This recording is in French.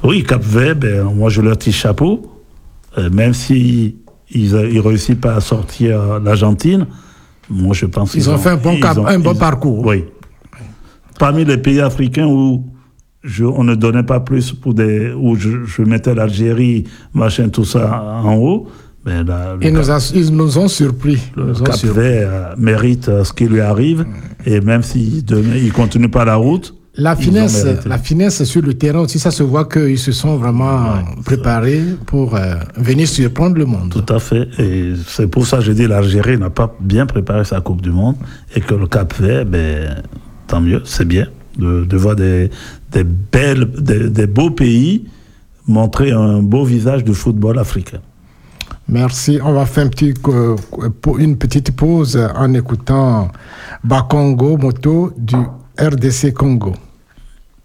Oui, Cap-Vert, moi je leur tire chapeau. Même si ils réussissent pas à sortir l'Argentine, moi je pense qu'ils ont fait un bon parcours. Oui. Parmi les pays africains où on ne donnait pas plus où je mettais l'Algérie, machin, tout ça en haut, ils nous ont surpris. Le Cap-Vert mérite ce qui lui arrive, et même s'il ne continue pas la route. La finesse sur le terrain aussi, ça se voit qu'ils se sont vraiment préparés pour venir surprendre le monde. Tout à fait. Et c'est pour ça que je dis l'Algérie n'a pas bien préparé sa Coupe du Monde, et que le Cap-Vert, tant mieux, c'est bien de voir des beaux pays montrer un beau visage du football africain. Merci. On va faire une petite pause en écoutant Bakongo Moto du RDC Congo.